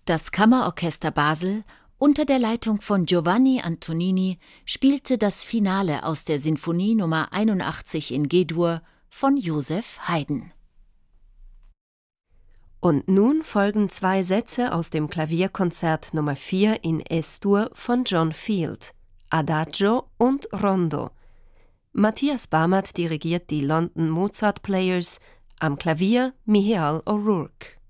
Das Kammerorchester Basel unter der Leitung von Giovanni Antonini spielte das Finale aus der Sinfonie Nummer 81 in G-Dur von Joseph Haydn. Und nun folgen 2 Sätze aus dem Klavierkonzert Nummer 4 in S-Dur von John Field, Adagio und Rondo. Matthias Barmert dirigiert die London Mozart Players, am Klavier Micheal O'Rourke.